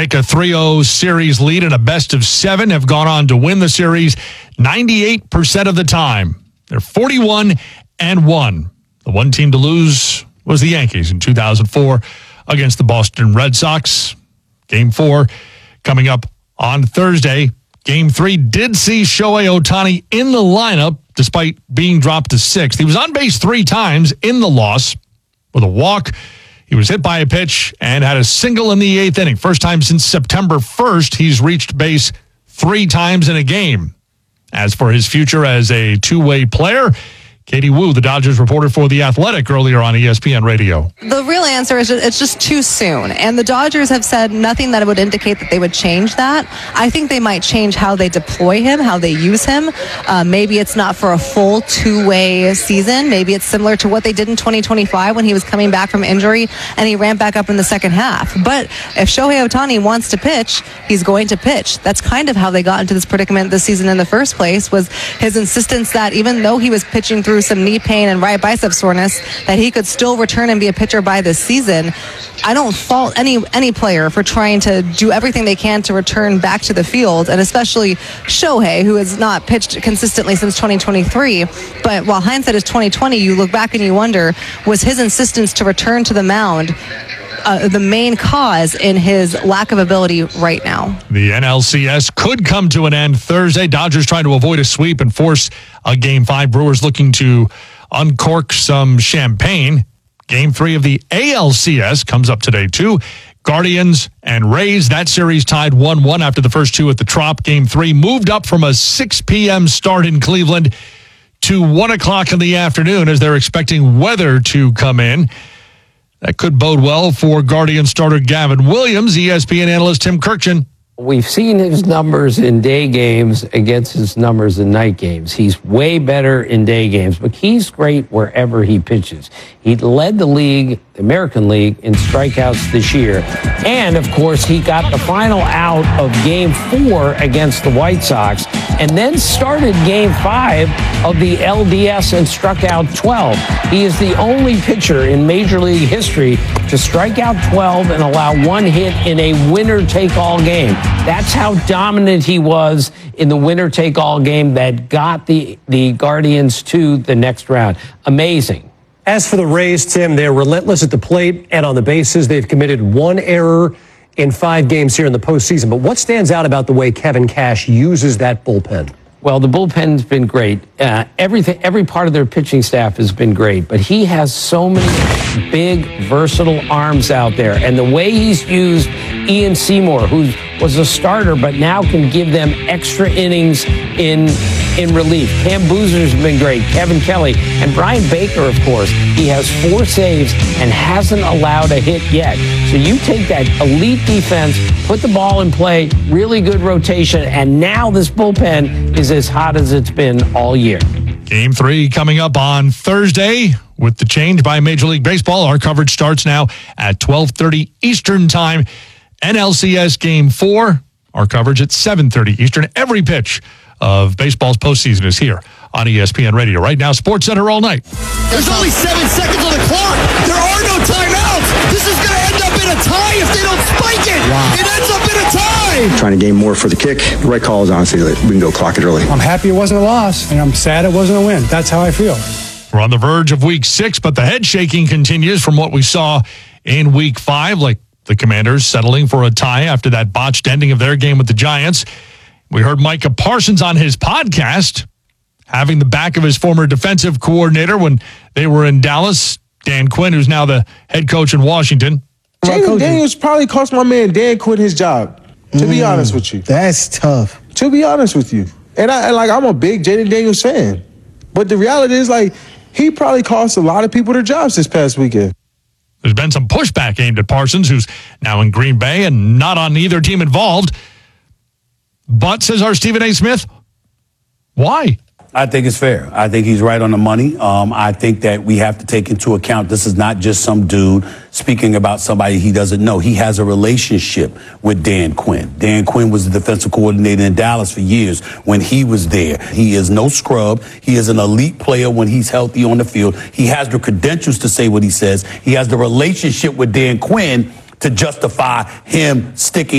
take a 3-0 series lead in a best-of-7, have gone on to win the series 98% of the time. They're 41-1. The one team to lose was the Yankees in 2004 against the Boston Red Sox. Game 4 coming up on Thursday. Game 3 did see Shohei Ohtani in the lineup despite being dropped to 6th. He was on base 3 times in the loss with a walk. He was hit by a pitch and had a single in the 8th inning. First time since September 1st, he's reached base 3 times in a game. As for his future as a two-way player, Katie Woo, the Dodgers reporter for The Athletic, earlier on ESPN Radio. The real answer is it's just too soon. And the Dodgers have said nothing that would indicate that they would change that. I think they might change how they deploy him, how they use him. Maybe it's not for a full two-way season. Maybe it's similar to what they did in 2025 when he was coming back from injury and he ran back up in the second half. But if Shohei Ohtani wants to pitch, he's going to pitch. That's kind of how they got into this predicament this season in the first place, was his insistence that even though he was pitching through some knee pain and right bicep soreness, that he could still return and be a pitcher by this season. I don't fault any player for trying to do everything they can to return back to the field, and especially Shohei, who has not pitched consistently since 2023. But while hindsight is 2020, you look back and you wonder, was his insistence to return to the mound the main cause in his lack of ability right now? The NLCS could come to an end Thursday. Dodgers trying to avoid a sweep and force a Game 5. Brewers looking to uncork some champagne. Game 3 of the ALCS comes up today, too. Guardians and Rays, that series tied 1-1 after the first 2 at the Trop. Game 3 moved up from a 6 p.m. start in Cleveland to 1 o'clock in the afternoon as they're expecting weather to come in. That could bode well for Guardian starter Gavin Williams. ESPN analyst Tim Kirkjian. We've seen his numbers in day games against his numbers in night games. He's way better in day games, but he's great wherever he pitches. He led the league, the American League, in strikeouts this year. And, of course, he got the final out of Game 4 against the White Sox and then started Game 5 of the LDS and struck out 12. He is the only pitcher in Major League history to strike out 12 and allow 1 hit in a winner-take-all game. That's how dominant he was in the winner-take-all game that got the Guardians to the next round. Amazing. As for the Rays, Tim, they're relentless at the plate and on the bases. They've committed 1 error in 5 games here in the postseason. But what stands out about the way Kevin Cash uses that bullpen? Well, the bullpen's been great. Every part of their pitching staff has been great, but he has so many big, versatile arms out there. And the way he's used Ian Seymour, who was a starter, but now can give them extra innings in relief. Cam Boozer's been great. Kevin Kelly and Brian Baker, of course. He has 4 saves and hasn't allowed a hit yet. So you take that elite defense, put the ball in play, really good rotation, and now this bullpen is as hot as it's been all year. Game 3 coming up on Thursday. With the change by Major League Baseball, our coverage starts now at 12:30 Eastern Time. NLCS Game 4, our coverage at 7:30 Eastern. Every pitch of baseball's postseason is here on ESPN Radio. Right now, SportsCenter all night. There's only 7 seconds on the clock. There are no timeouts. This is going to end up in a tie if they don't spike it. Wow. It ends up in a tie. Trying to gain more for the kick. The right call is honestly that we can go clock it early. I'm happy it wasn't a loss, and I'm sad it wasn't a win. That's how I feel. We're on the verge of Week 6, but the head shaking continues from what we saw in Week 5, like the Commanders settling for a tie after that botched ending of their game with the Giants. We heard Micah Parsons on his podcast having the back of his former defensive coordinator when they were in Dallas, Dan Quinn, who's now the head coach in Washington. Jaden Daniels probably cost my man Dan Quinn his job, to be honest with you. That's tough. To be honest with you. And I'm a big Jaden Daniels fan. But the reality is, he probably cost a lot of people their jobs this past weekend. There's been some pushback aimed at Parsons, who's now in Green Bay and not on either team involved. But, says our Stephen A. Smith, why? I think it's fair. I think he's right on the money. I think that we have to take into account this is not just some dude speaking about somebody he doesn't know. He has a relationship with Dan Quinn. Dan Quinn was the defensive coordinator in Dallas for years when he was there. He is no scrub. He is an elite player when he's healthy on the field. He has the credentials to say what he says. He has the relationship with Dan Quinn to justify him sticking